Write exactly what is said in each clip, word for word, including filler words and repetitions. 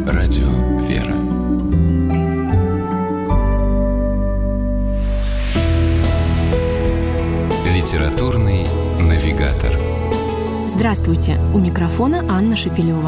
Радио «Вера». Литературный навигатор. Здравствуйте! У микрофона Анна Шепелева.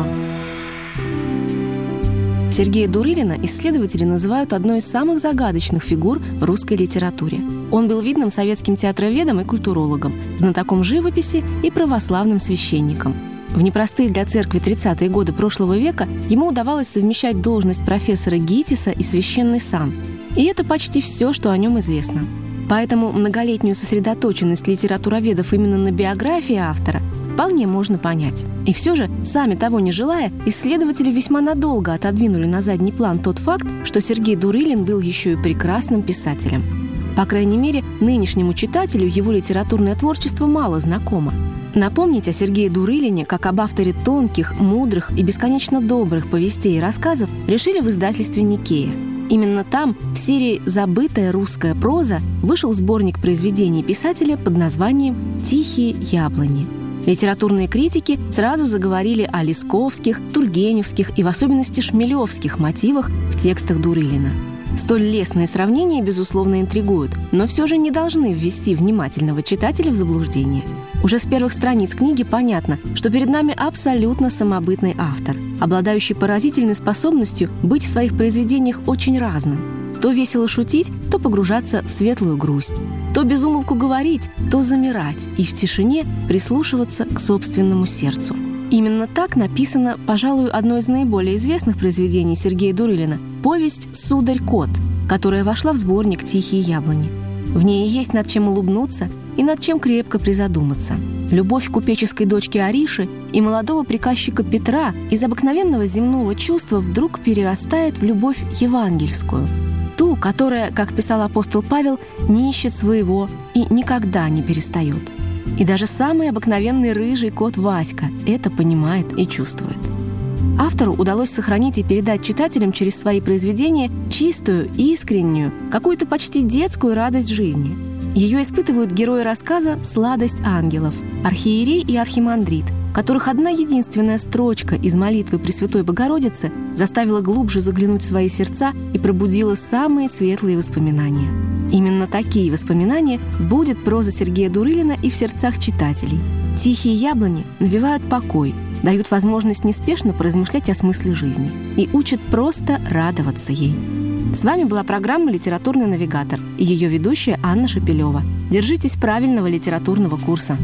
Сергея Дурылина исследователи называют одной из самых загадочных фигур в русской литературе. Он был видным советским театроведом и культурологом, знатоком живописи и православным священником. В непростые для церкви тридцатые годы прошлого века ему удавалось совмещать должность профессора ГИТИСа и священный сан. И это почти все, что о нем известно. Поэтому многолетнюю сосредоточенность литературоведов именно на биографии автора вполне можно понять. И все же, сами того не желая, исследователи весьма надолго отодвинули на задний план тот факт, что Сергей Дурылин был еще и прекрасным писателем. По крайней мере, нынешнему читателю его литературное творчество мало знакомо. Напомнить о Сергее Дурылине как об авторе тонких, мудрых и бесконечно добрых повестей и рассказов решили в издательстве «Никея». Именно там, в серии «Забытая русская проза», вышел сборник произведений писателя под названием «Тихие яблони». Литературные критики сразу заговорили о лесковских, тургеневских и в особенности шмелевских мотивах в текстах Дурылина. Столь лестные сравнения, безусловно, интригуют, но все же не должны ввести внимательного читателя в заблуждение. Уже с первых страниц книги понятно, что перед нами абсолютно самобытный автор, обладающий поразительной способностью быть в своих произведениях очень разным. То весело шутить, то погружаться в светлую грусть, то без умолку говорить, то замирать и в тишине прислушиваться к собственному сердцу. Именно так написано, пожалуй, одно из наиболее известных произведений Сергея Дурылина – повесть «Сударь-кот», которая вошла в сборник «Тихие яблони». В ней есть над чем улыбнуться и над чем крепко призадуматься. Любовь купеческой дочки Ариши и молодого приказчика Петра из обыкновенного земного чувства вдруг перерастает в любовь евангельскую, ту, которая, как писал апостол Павел, не ищет своего и никогда не перестает. И даже самый обыкновенный рыжий кот Васька это понимает и чувствует. Автору удалось сохранить и передать читателям через свои произведения чистую, искреннюю, какую-то почти детскую радость жизни. Ее испытывают герои рассказа «Сладость ангелов», архиерей и архимандрит, которых одна единственная строчка из молитвы Пресвятой Богородицы заставила глубже заглянуть в свои сердца и пробудила самые светлые воспоминания. Именно такие воспоминания будет проза Сергея Дурылина и в сердцах читателей. «Тихие яблони» навевают покой, дают возможность неспешно поразмышлять о смысле жизни и учат просто радоваться ей. С вами была программа «Литературный навигатор» и ее ведущая Анна Шепелева. Держитесь правильного литературного курса.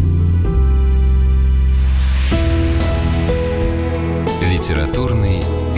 Литературный